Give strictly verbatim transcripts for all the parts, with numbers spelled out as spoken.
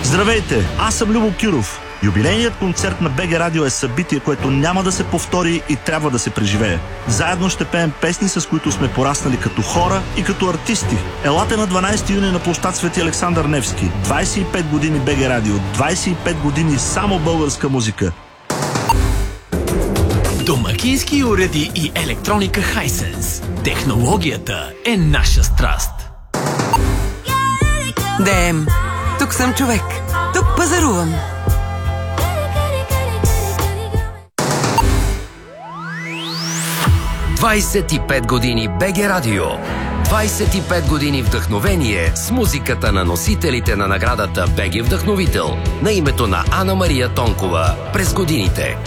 Здравейте, аз съм Любо Кюров. Юбилейният концерт на БГ Радио е събитие, което няма да се повтори и трябва да се преживее. Заедно ще пеем песни, с които сме пораснали като хора и като артисти. Елате на дванайсети юни на площад Свети Александър Невски. двайсет и пет години БГ Радио, двайсет и пет години само българска музика. Домакински уреди и електроника Hisense. Технологията е наша страст. Дем, тук съм човек. Тук пазарувам. двайсет и пет години БГ Радио. двайсет и пет години вдъхновение с музиката на носителите на наградата БГ Вдъхновител на името на Ана Мария Тонкова през годините.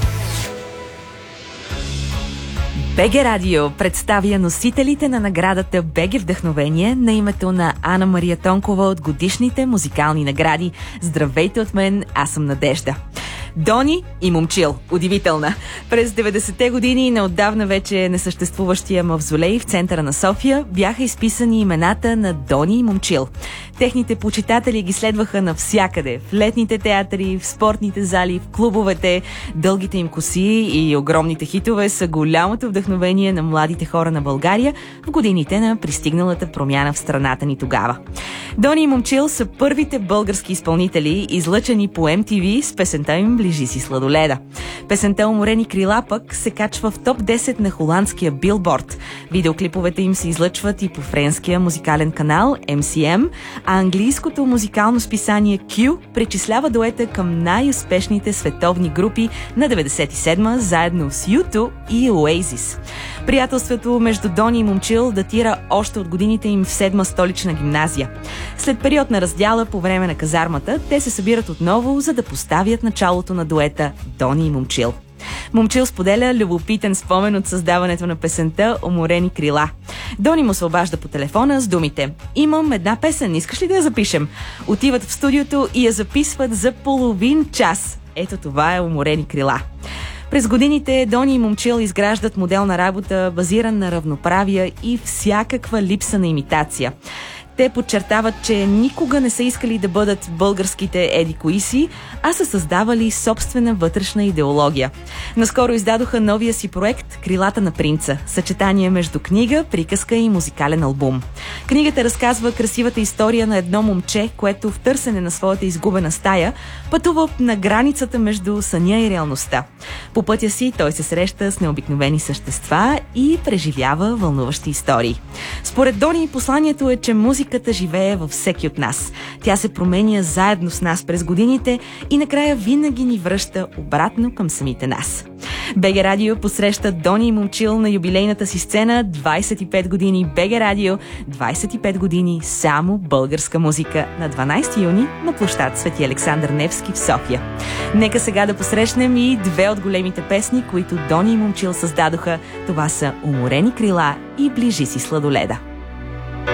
БГ Радио представя носителите на наградата БГ Вдъхновение на името на Ана Мария Тонкова от годишните музикални награди. Здравейте от мен, аз съм Надежда. Дони и Момчил. Удивителна. През деветдесетте години на отдавна вече несъществуващия мавзолей в центъра на София бяха изписани имената на Дони и Момчил. Техните почитатели ги следваха навсякъде. В летните театри, в спортните зали, в клубовете. Дългите им коси и огромните хитове са голямото вдъхновение на младите хора на България в годините на пристигналата промяна в страната ни тогава. Дони и Момчил са първите български изпълнители, излъчени по Ем Ти Ви с песента им "Ближи си сладоледа". Песента "Уморени крила" пък се качва в топ десет на холандския Билборд. Видеоклиповете им се излъчват и по френския музикален канал Ем Си Ем, а английското музикално списание Q причислява дуета към най-успешните световни групи на деветдесет и седма, заедно с Ю Ту и Оазис. Приятелството между Дони и Момчил датира още от годините им в седма столична гимназия. След период на раздяла по време на казармата, те се събират отново, за да поставят началото на дуета Дони и Момчил. Момчил споделя любопитен спомен от създаването на песента "Уморени крила". Дони му се обажда по телефона с думите: "Имам една песен, искаш ли да я запишем?" Отиват в студиото и я записват за половин час. Ето това е "Уморени крила". През годините Дони и Момчил изграждат модел на работа, базиран на равноправие и всякаква липса на имитация. Те подчертават, че никога не са искали да бъдат българските еди кои си, а са създавали собствена вътрешна идеология. Наскоро издадоха новия си проект "Крилата на принца", съчетание между книга, приказка и музикален албум. Книгата разказва красивата история на едно момче, което в търсене на своята изгубена стая пътува на границата между съня и реалността. По пътя си той се среща с необикновени същества и преживява вълнуващи истории. Според Дони посланието е, че музиката живее във всеки от нас. Тя се променя заедно с нас през годините и накрая винаги ни връща обратно към самите нас. БГ Радио посреща Дони и Момчил на юбилейната си сцена двайсет и пет години БГ Радио, двайсет и пет години само българска музика на дванайсети юни на площад Свети Александър Невски в София. Нека сега да посрещнем и две от големите песни, които Дони и Момчил създадоха. Това са "Уморени крила" и "Ближи си сладоледа".